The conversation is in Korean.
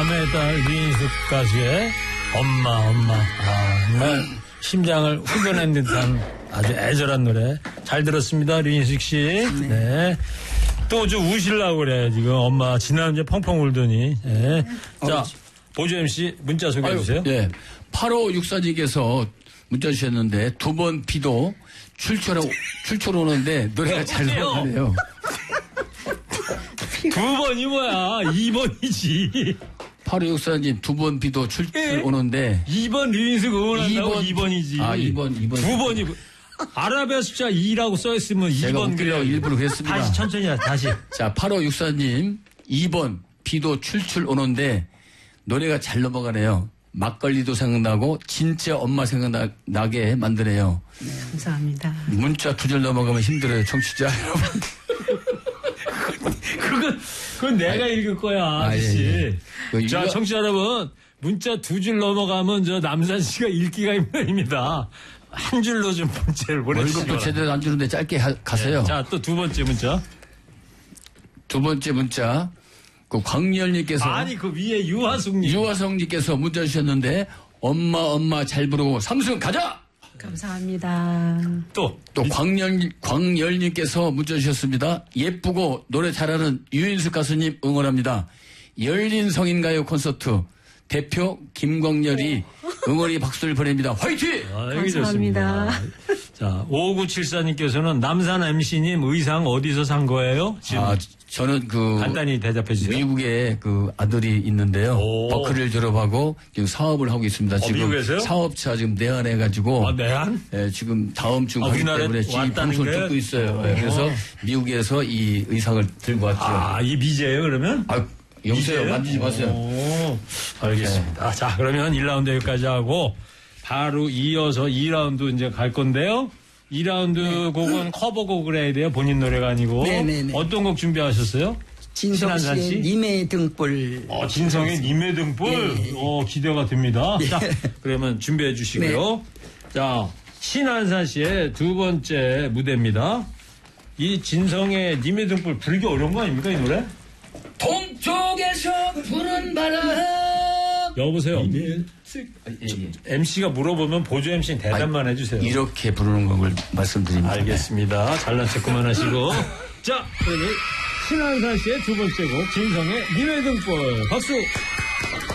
남의 딸 류인숙 가수의 엄마. 정말 심장을 후벼낸 듯한 아주 애절한 노래 잘 들었습니다, 류인숙 씨. 네. 또 좀 우시려고 그래 지금 엄마 지난주에 펑펑 울더니. 네. 자, 보조 MC 문자 소개해 주세요. 예. 8564님께서 문자 주셨는데 두 번 비도 출출 오는데 노래가 잘 나가네요. 두 번이 뭐야? 2번이지. 8564님 두 번 비도 출출 오는데 2번 류인숙 응원한다고 2번이지. 아, 2번. 두 번이 아라비아 숫자 2라고 써있으면 제가 2번 웃기려고 일부러 그랬습니다. 다시 천천히 해, 다시. 자, 8564님 2번 비도 출출 오는데 노래가 잘 넘어가네요. 막걸리도 생각나고 진짜 엄마 생각나게 만드네요. 네, 감사합니다. 문자 두 줄 넘어가면 힘들어요, 청취자 여러분. 그건 내가 읽을 거야, 아저씨. 예. 자, 청취자 여러분, 문자 두 줄 넘어가면 저 남산 씨가 읽기가 힘듭니다. 한 줄로 좀 문자를 보내주시기 월급도 바랍니다. 제대로 안 주는데 짧게 가세요. 네, 자, 또 두 번째 문자. 두 번째 문자. 그 광열님께서 아니, 그 위에 유화숙님. 유화성님께서 문자 주셨는데 엄마 잘 부르고 삼승 가자. 감사합니다. 또 광열님께서 문자 주셨습니다. 예쁘고 노래 잘하는 유인숙 가수님 응원합니다. 열린 성인가요 콘서트 대표 김광열이 응원의 박수를 보냅니다. 화이팅! 감사합니다. 자, 5974님께서는 남산 MC님 의상 어디서 산 거예요? 지금 저는 간단히 대답해 주세요. 미국에 그 아들이 있는데요. 버클리를 졸업하고 지금 사업을 하고 있습니다. 지금 미국에서요? 사업차 지금 내한해가지고. 내한? 예, 지금 다음 주 가기 때문에 지금 방송 듣고 있어요. 예, 그래서 미국에서 이 의상을 들고 왔죠. 이 미제예요 그러면? 여보세요. 만지지 마세요. 알겠습니다. 네. 자, 그러면 1라운드 여기까지 하고 바로 이어서 2라운드 이제 갈 건데요. 2라운드 곡은 커버곡을 해야 돼요. 본인 노래가 아니고. 네네네. 어떤 곡 준비하셨어요? 진성 신한산 씨의 씨? 님의 등불. 진성의 님의 등불. 기대가 됩니다. 자, 그러면 준비해 주시고요. 자, 신한산 씨의 두 번째 무대입니다. 이 진성의 님의 등불 부르기 어려운 거 아닙니까, 이 노래? 동쪽에서 부는 바람. 여보세요. MC가 물어보면 보조 MC는 대답만 해주세요. 이렇게 부르는 곡을 말씀드립니다. 알겠습니다. 잘난 척 그만하시고. 자, 그러면 신한산 씨의 두 번째 곡 진성의 님의 등불 박수.